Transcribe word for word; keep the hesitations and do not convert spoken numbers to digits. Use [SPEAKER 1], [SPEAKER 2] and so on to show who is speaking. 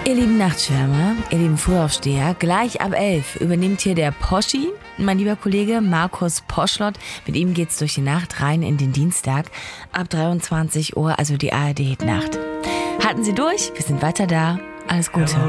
[SPEAKER 1] Ihr lieben Nachtschwärmer, ihr lieben Frühaufsteher, gleich ab elf übernimmt hier der Poschi, mein lieber Kollege Markus Poschlott. Mit ihm geht's durch die Nacht rein in den Dienstag ab dreiundzwanzig Uhr, also die A R D-Hit-Nacht. Halten Sie durch, wir sind weiter da. Alles Gute.